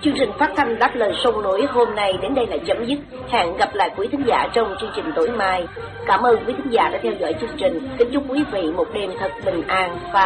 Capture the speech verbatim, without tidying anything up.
Chương trình phát thanh Đáp Lời Sông Núi hôm nay đến đây là chấm dứt. Hẹn gặp lại quý thính giả trong chương trình tối mai. Cảm ơn quý thính giả đã theo dõi chương trình. Kính chúc quý vị một đêm thật bình an và